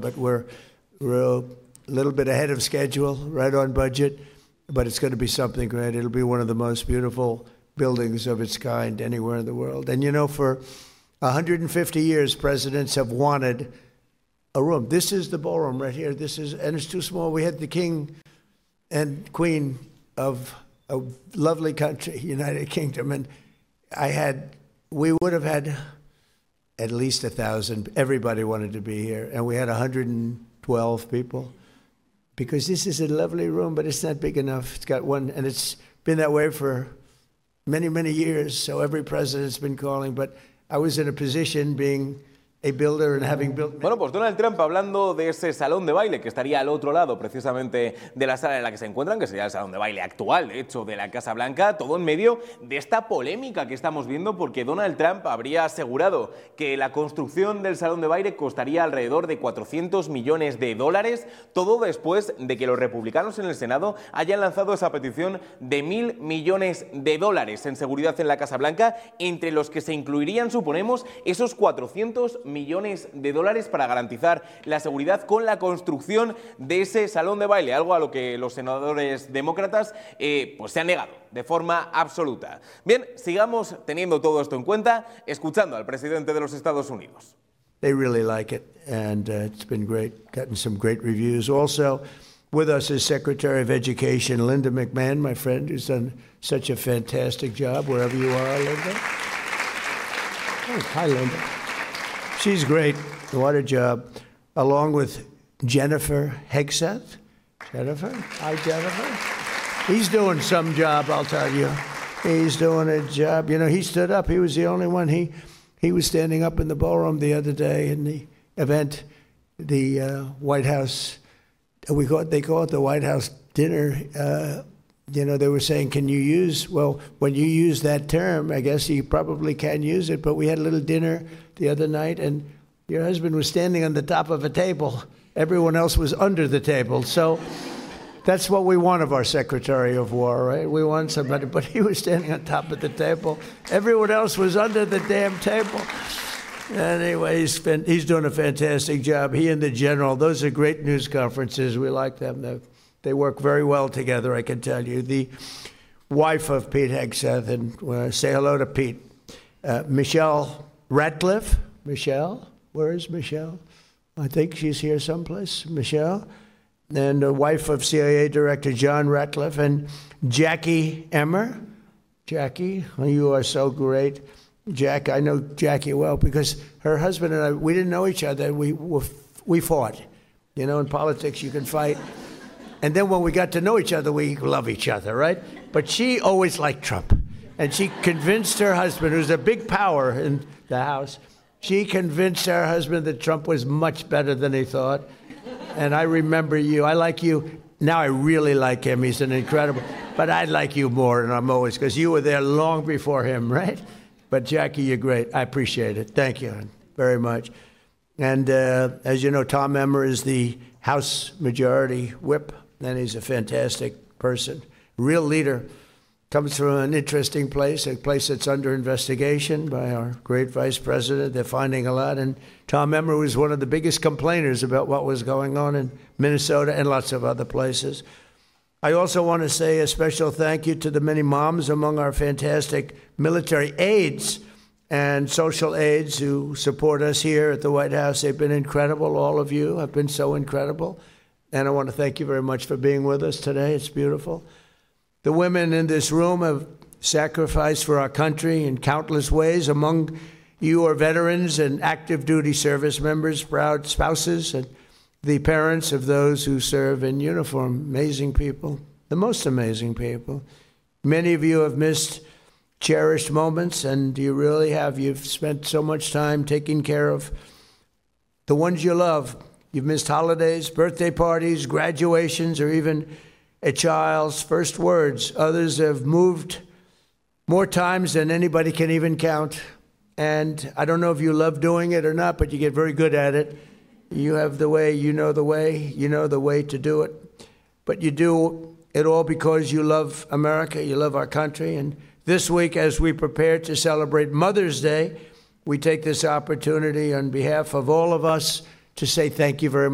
but we're a little bit ahead of schedule, right on budget, but it's going to be something great. It'll be one of the most beautiful buildings of its kind anywhere in the world. And for 150 years, presidents have wanted a room. This is the ballroom right here. And it's too small. We had the king and queen of a lovely country, United Kingdom, and we would have had at least 1,000. Everybody wanted to be here, and we had 112 people, because this is a lovely room, but it's not big enough. It's got one, and it's been that way for many, many years, so every president's been calling, but I was in a position, being a builder and having built... Bueno, pues Donald Trump hablando de ese salón de baile que estaría al otro lado precisamente de la sala en la que se encuentran, que sería el salón de baile actual, de hecho, de la Casa Blanca, todo en medio de esta polémica que estamos viendo, porque Donald Trump habría asegurado que la construcción del salón de baile costaría alrededor de $400 millones, todo después de que los republicanos en el Senado hayan lanzado esa petición de $1.000 millones en seguridad en la Casa Blanca, entre los que se incluirían, suponemos, esos $400 millones para garantizar la seguridad con la construcción de ese salón de baile, algo a lo que los senadores demócratas pues se han negado de forma absoluta. Bien, sigamos teniendo todo esto en cuenta, escuchando al presidente de los Estados Unidos. They really like it, and it's been great, gotten some great reviews. Also, with us is Secretary of Education Linda McMahon, my friend, who's done such a fantastic job wherever you are, Linda. Oh, hi, Linda. She's great. What a job. Along with Jennifer Hegseth. Jennifer? Hi, Jennifer. He's doing some job, I'll tell you. He's doing a job. He stood up. He was the only one. He was standing up in the ballroom the other day in the event, the White House. They call it the White House dinner. They were saying, when you use that term, I guess you probably can use it, but we had a little dinner the other night, and your husband was standing on the top of a table. Everyone else was under the table. So that's what we want of our Secretary of War, right? We want somebody, but he was standing on top of the table. Everyone else was under the damn table. Anyway, he's doing a fantastic job. He and the general, those are great news conferences. We like them. They work very well together, I can tell you. The wife of Pete Hegseth, and say hello to Pete, Michelle Ratcliffe. Michelle? Where is Michelle? I think she's here someplace. Michelle. And the wife of CIA Director John Ratcliffe, and Jackie Emmer. Jackie, you are so great. Jack, I know Jackie well because her husband and I, we didn't know each other. We fought. In politics you can fight. And then when we got to know each other, we love each other, right? But she always liked Trump. And she convinced her husband, who's a big power in the House, she convinced her husband that Trump was much better than he thought. And I remember you. I like you. Now I really like him. He's an incredible. But I like you more, and I'm always, because you were there long before him, right? But Jackie, you're great. I appreciate it. Thank you very much. And as you know, Tom Emmer is the House Majority Whip, and he's a fantastic person, real leader. Comes from an interesting place, a place that's under investigation by our great Vice President. They're finding a lot. And Tom Emmer was one of the biggest complainers about what was going on in Minnesota and lots of other places. I also want to say a special thank you to the many moms among our fantastic military aides and social aides who support us here at the White House. They've been incredible. All of you have been so incredible. And I want to thank you very much for being with us today. It's beautiful. The women in this room have sacrificed for our country in countless ways. Among you are veterans and active duty service members, proud spouses, and the parents of those who serve in uniform. Amazing people, the most amazing people. Many of you have missed cherished moments, and you really have. You've spent so much time taking care of the ones you love. You've missed holidays, birthday parties, graduations, or even a child's first words. Others have moved more times than anybody can even count. And I don't know if you love doing it or not, but you get very good at it. You have the way, you know the way to do it. But you do it all because you love America, you love our country. And this week, as we prepare to celebrate Mother's Day, we take this opportunity on behalf of all of us to say thank you very much.